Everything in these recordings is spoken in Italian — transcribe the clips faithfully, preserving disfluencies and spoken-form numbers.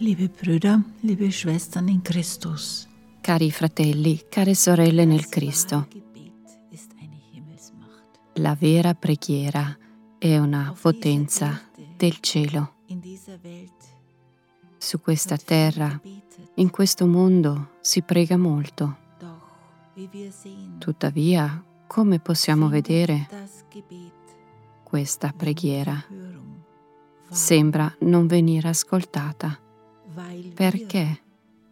Liebe Brüder, liebe Schwestern in Christus. Cari fratelli, care sorelle nel Cristo, la vera preghiera è una potenza del cielo. Su questa terra, in questo mondo, si prega molto. Tuttavia, come possiamo vedere, questa preghiera sembra non venire ascoltata. Perché?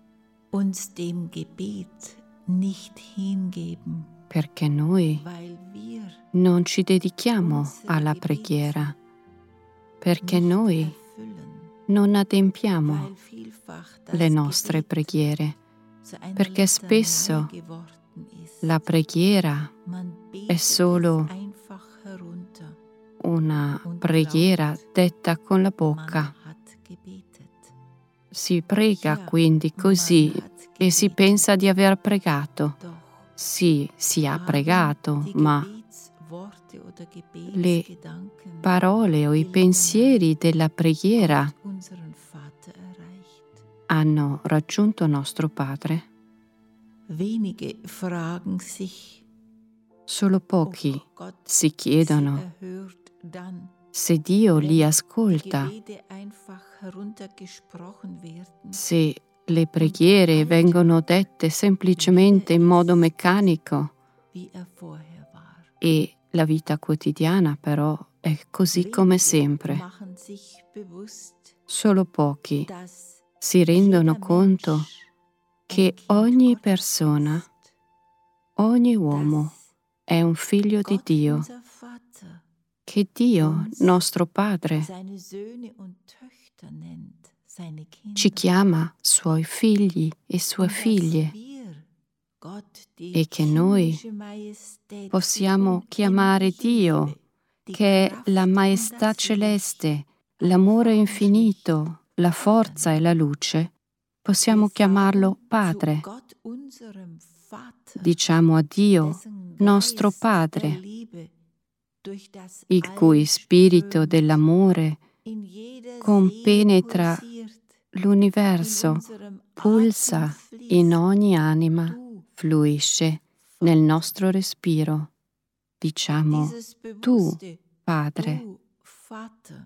Uns dem Gebet nicht hingeben, Perché noi weil wir non ci dedichiamo alla preghiera, perché nicht noi erfüllen, non adempiamo weil vielfach das le nostre Gebet preghiere, zu einer perché Litanei spesso geworden ist. la preghiera Man è betet solo es einfach herunter. una preghiera detta con la bocca. Man hat gebetet. Si prega Ja, quindi così man hat e si gebetet. pensa di aver pregato. Doch Sì, si ha haben pregato, die ma Gebetsworte oder le Gebetsgedanken parole o i pensieri della preghiera Gott, unseren Vater, erreicht. hanno raggiunto nostro Padre? Wenige fragen sich, Solo pochi ob Gott si sie chiedono erhört dann, se Dio li wenn die ascolta, Gebete einfach heruntergesprochen werden. se le preghiere vengono dette semplicemente in modo meccanico Wie er vorher war. e la vita quotidiana però è così come Wenige sempre. machen sich bewusst, Solo pochi dass si rendono jeder conto Mensch che ein Kind ogni Gottes persona, ist, ogni uomo dass è un figlio di Gott, Dio, unser Vater, che Dio, nostro Padre, seine Söhne und Töchter nennt, seine Kinder. ci chiama suoi figli e sue Und dass figlie wir Gott, die e che noi kindische Majestät, possiamo die chiamare unendliche Dio, Liebe, die che è Kraft la und maestà das celeste, Licht, l'amore einfach und infinito, la forza e la luce, possiamo Wir chiamarlo sagen Padre. zu Gott, unserem Vater, Diciamo a Dio, dessen nostro Geist der Padre, Liebe durch das il cui All spirito strömt, dell'amore in jeder compenetra Seele pulsiert, in l'universo, unserem pulsa Atem fließt. in ogni anima, Du, fluisce nel nostro respiro. Diciamo, dieses tu, bewusste Padre. Du, Vater,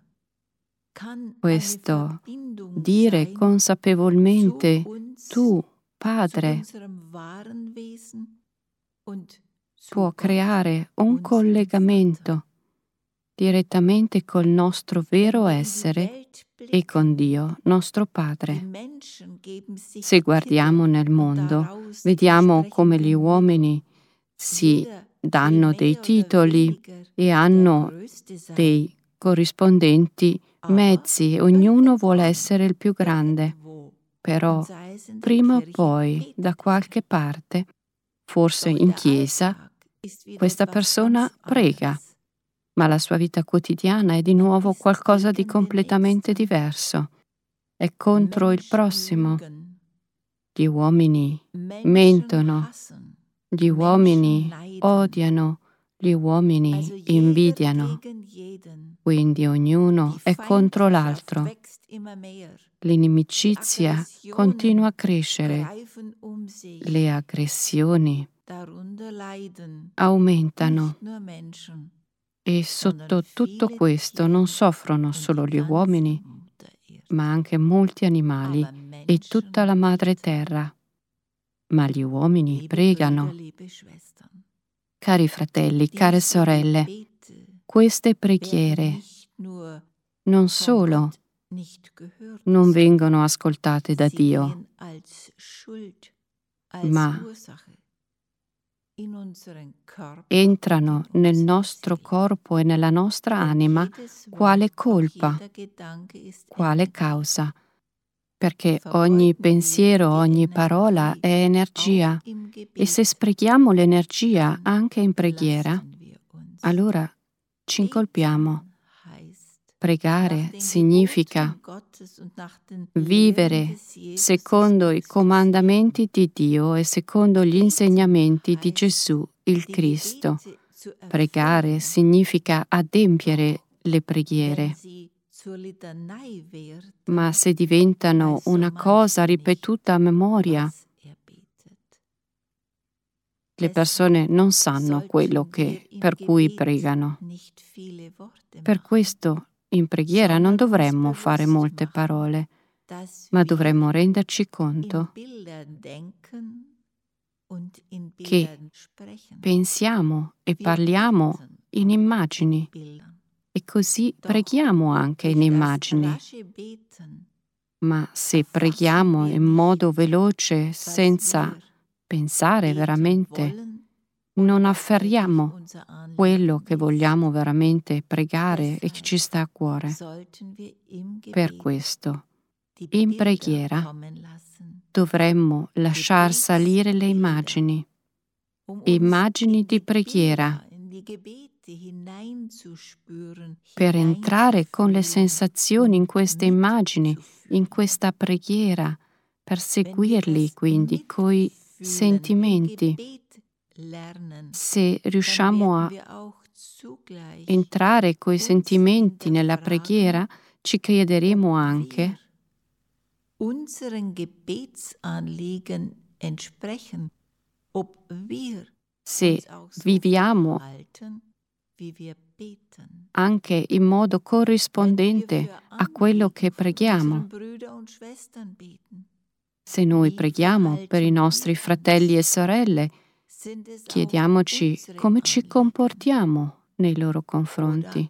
kann Questo eine Verbindung dire sein consapevolmente, zu uns, tu, zu Padre, unserem wahren Wesen und zu può Gott, creare un unserem collegamento Vater. direttamente col nostro vero Wenn wir in die essere Welt e con blicken, Dio, nostro die Padre. Menschen geben sich Se guardiamo Titel nel und mondo, daraus vediamo come gli entsprechende uomini Mittel. si Jeder will danno dei mehr oder titoli weniger e der hanno Größte sein. dei corrispondenti Aber mezzi, ognuno vuole irgendwann, essere il più grande, irgendwo, però und sei es in der prima o Kirche, poi betet da er. qualche parte, forse Doch in der chiesa, Alltag ist wieder questa etwas persona ganz prega, anderes. ma la sua vita quotidiana è di Man nuovo ist qualcosa di gegen den completamente Nächsten. diverso. È contro il Menschen prossimo. lügen, Gli uomini Menschen mentono, hassen, gli Menschen uomini neiden. odiano, gli uomini Also jeder invidiano, gegen jeden. quindi ognuno Die è contro Feindschaft l'altro. wächst immer mehr. Die L'inimicizia continua Aggressionen a crescere, greifen um sich. le aggressioni Darunter leiden aumentano nicht nur Menschen, e sondern sotto tutto viele questo non Tiere soffrono und solo die gli ganze uomini, Mutter Erde. ma anche molti animali Aber e tutta la Menschen madre beten. terra. Ma gli uomini Liebe pregano. Brüder, liebe Schwestern, Cari fratelli, care diese sorelle, Gebete queste werden preghiere nicht nur non von solo Gott nicht gehört, non vengono ascoltate da sie Dio, gehen als Schuld, als ma Ursache in unseren Körper entrano und in nel unsere nostro Seele. corpo e nella nostra Denn anima jedes quale Wort, auch colpa, jeder Gedanke ist quale Energie. causa, perché ogni Vergeuden wir pensiero, die ogni parola è Energie energia auch im e se Gebet, sprechiamo l'energia dann anche in preghiera, belasten wir uns. allora ci incolpiamo. Beten heißt, Pregare nach den significa Geboten Gottes und nach den Lehren vivere des Jesus secondo i Christus comandamenti di Dio e secondo gli insegnamenti di Gesù il leben. Die Cristo. Gebete zu Pregare erfüllen, significa adempiere le wenn preghiere, sie ma se diventano una cosa ripetuta a memoria, le persone non sanno quello che, per cui pregano. Per questo in preghiera non dovremmo fare molte parole, ma dovremmo renderci conto che pensiamo e parliamo in immagini e così preghiamo anche in immagini. Ma se preghiamo in modo veloce, senza pensare veramente, non afferriamo quello che vogliamo veramente pregare e che ci sta a cuore. Per questo, in preghiera, dovremmo lasciar salire le immagini, immagini di preghiera, per entrare con le sensazioni in queste immagini, in questa preghiera, per seguirli quindi coi sentimenti. Se riusciamo a entrare coi sentimenti nella preghiera, ci crederemo anche se viviamo anche in modo corrispondente a quello che preghiamo. Se noi preghiamo per i nostri fratelli e sorelle, chiediamoci come ci comportiamo nei loro confronti.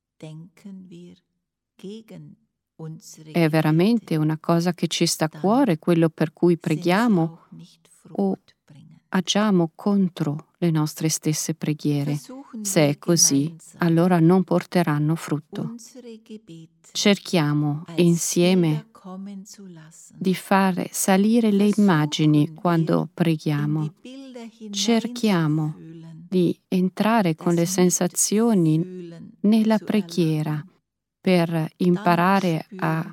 È veramente una cosa che ci sta a cuore, quello per cui preghiamo, o agiamo contro le nostre stesse preghiere? Se è così, allora non porteranno frutto. Cerchiamo insieme di fare salire le immagini quando preghiamo. Cerchiamo di entrare con le sensazioni nella preghiera per imparare a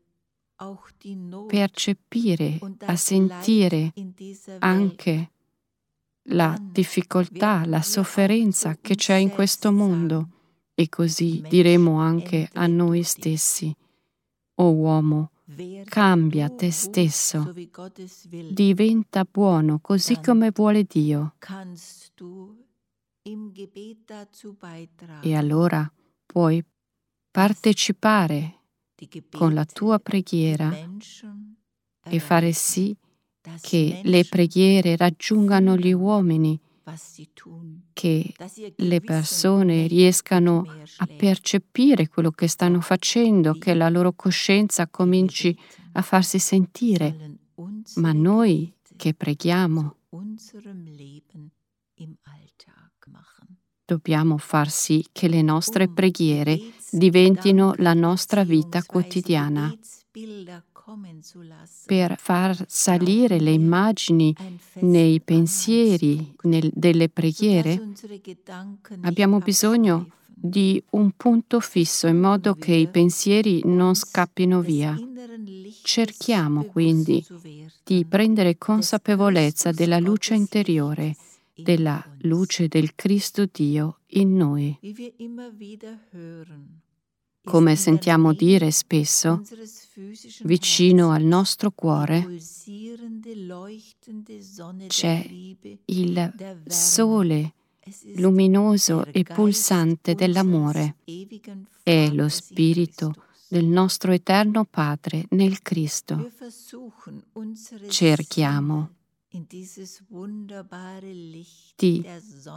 percepire, a sentire anche la difficoltà, la sofferenza che c'è in questo mondo, e così diremo anche a noi stessi: o uomo, cambia te stesso, diventa buono così come vuole Dio. E allora puoi partecipare con la tua preghiera e fare sì che le preghiere raggiungano gli uomini, che le persone riescano a percepire quello che stanno facendo, che la loro coscienza cominci a farsi sentire. Ma noi che preghiamo dobbiamo far sì che le nostre preghiere diventino la nostra vita quotidiana. Per far salire le immagini nei pensieri nel, delle preghiere, abbiamo bisogno di un punto fisso in modo che i pensieri non scappino via. Cerchiamo quindi di prendere consapevolezza della luce interiore, della luce del Cristo Dio in noi. Come sentiamo dire spesso, vicino al nostro cuore c'è il sole luminoso e pulsante dell'amore. È lo spirito del nostro eterno Padre nel Cristo. Cerchiamo di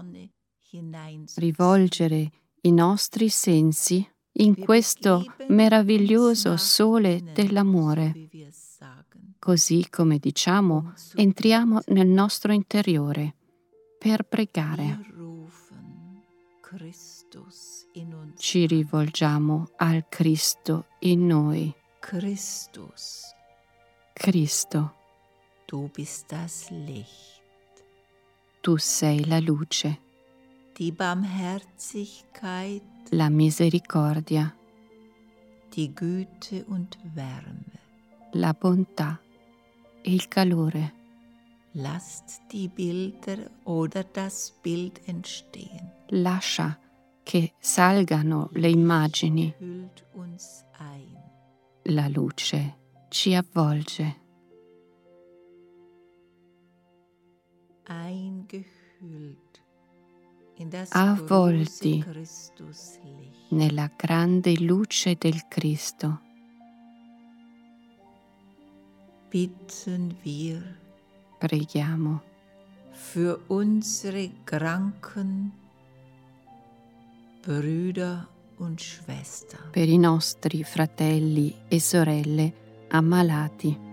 rivolgere i nostri sensi in questo meraviglioso sole dell'amore. Così come diciamo, entriamo nel nostro interiore per pregare. Ci rivolgiamo al Cristo in noi. Cristo, du bist das Licht. Tu sei la luce, Die Barmherzigkeit, la misericordia, die Güte und Wärme. la bontà e il calore. Lasst die Bilder oder das Bild entstehen. Lascia che salgano le immagini. hüllt uns ein. La luce ci avvolge, Eingehüllt in das avvolti große Christuslicht. nella grande luce del Cristo. Bitten wir Preghiamo für unsere kranken Brüder und Schwestern. per i nostri fratelli e sorelle ammalati.